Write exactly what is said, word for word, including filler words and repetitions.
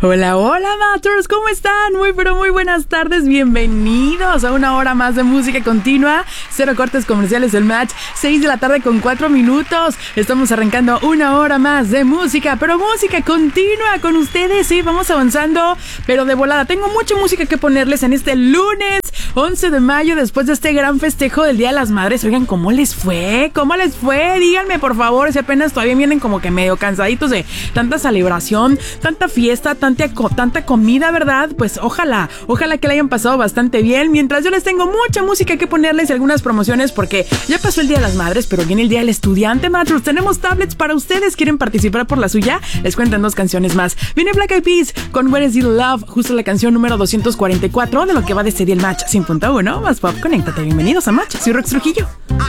Hola, hola, Maters, ¿cómo están? Muy, pero muy buenas tardes, bienvenidos a una hora más de música continua. Cero cortes comerciales del Match, seis de la tarde con cuatro minutos. Estamos arrancando una hora más de música, pero música continua con ustedes. Sí, vamos avanzando, pero de volada. Tengo mucha música que ponerles en este lunes once de mayo, después de este gran festejo del Día de las Madres. Oigan, ¿cómo les fue? ¿Cómo les fue? Díganme, por favor, si apenas todavía vienen como que medio cansaditos de tanta celebración, tanta fiesta, tanta, tanta comida, ¿verdad? Pues ojalá, ojalá que la hayan pasado bastante bien. Mientras yo les tengo mucha música que ponerles y algunas promociones, porque ya pasó el Día de las Madres, pero viene el Día del Estudiante, Matros. Tenemos tablets para ustedes. ¿Quieren participar por la suya? Les cuentan dos canciones más. Viene Black Eyed Peas con Where Is Your Love, justo la canción número doscientos cuarenta y cuatro de lo que va de este día el Match cien punto uno. Más pop, conéctate. Bienvenidos a Match. Soy Rox Trujillo. I